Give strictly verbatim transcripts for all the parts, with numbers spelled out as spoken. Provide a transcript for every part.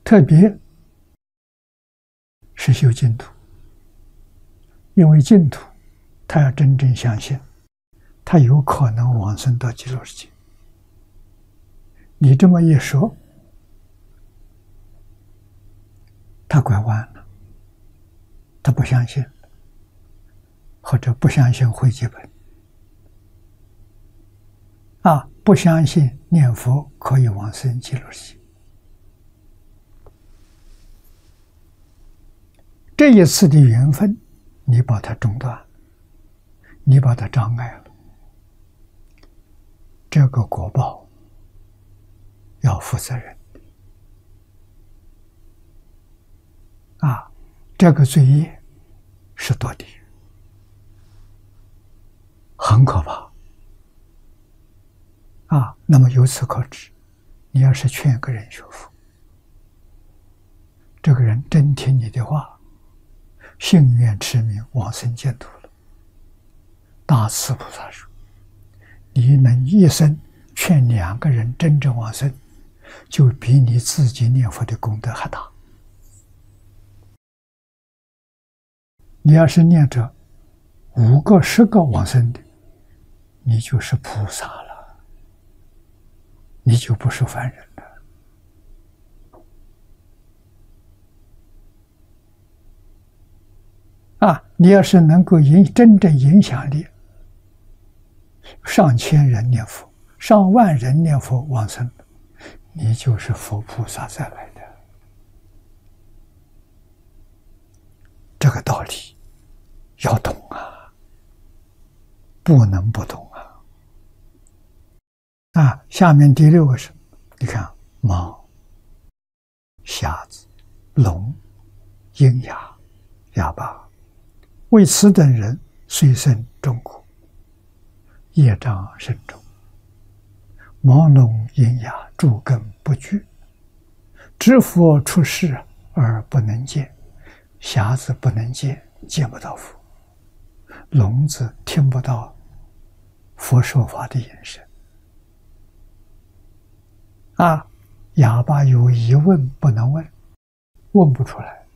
特别是修净土，因为净土他要真正相信，他有可能往生到极乐世界。你这么一说，他拐弯了，他不相信，或者不相信会基本啊，不相信念佛可以往生极乐世界。这一次的缘分，你把它中断，你把它障碍了，这个果报要负责任啊！这个罪业是堕地狱，很可怕啊！那么由此可知，你要是劝一个人学佛，这个人真听你的话，信愿持名往生净土了，大慈菩萨说，你能一生劝两个人真正往生，就比你自己念佛的功德还大。你要是念着五个、十个往生的，你就是菩萨了，你就不是凡人了。啊，你要是能够影真正影响力，上千人念佛，上万人念佛往生，你就是佛菩萨再来的。这个道理要懂啊，不能不懂啊！啊，下面第六个是，你看，盲、瞎子、聋、喑哑、哑巴，为此等人虽生众苦，业障深重。盲聋喑哑诸根不具，知佛出世而不能见，瞎子不能见，见不到佛；聋子听不到佛说法的眼神。啊，哑巴有疑问不能问，问不出来，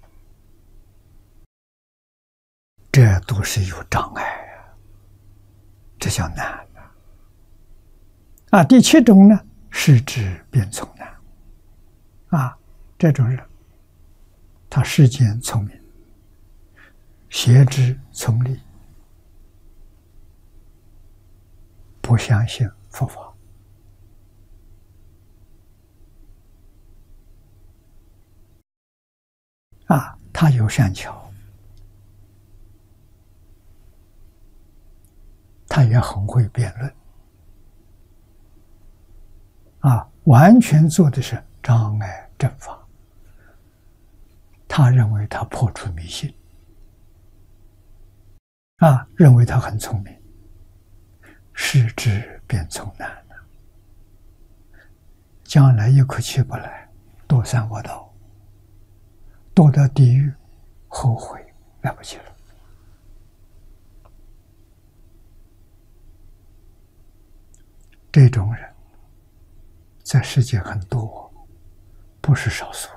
这都是有障碍啊，这叫难啊！啊，第七种呢，视之变聪难。啊，这种人，他世间聪明，邪知聪理，不相信佛法。啊，他有善巧，他也很会辩论。啊，完全做的是障碍正法。他认为他破除迷信，啊，认为他很聪明，视之变聪难了。将来一口气不来，堕三恶道，堕到地狱，后悔来不及了。这种人在世界很多，不是少数。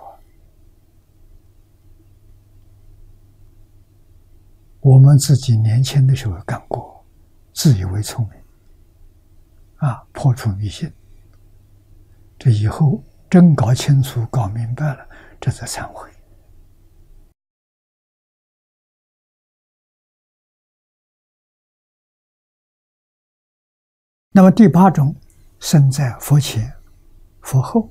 我们自己年轻的时候干过，自以为聪明，啊，破除迷信。这以后真搞清楚、搞明白了，这才忏悔。那么第八种，身在佛前、佛后。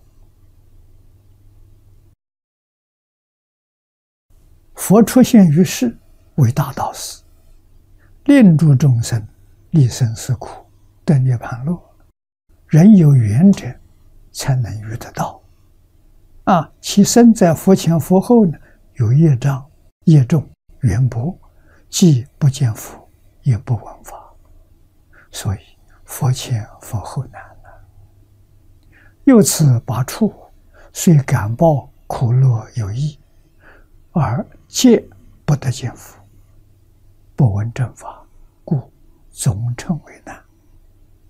佛出现于世，为大导师，令诸众生离生死苦，得涅槃乐。人有缘者，才能遇得到。啊，其身在佛前佛后呢，有业障、业重、缘薄，既不见佛，也不闻法，所以佛前佛后难了。由此八处，虽感报苦乐有益，而皆不得见佛，不闻正法，故总称为难。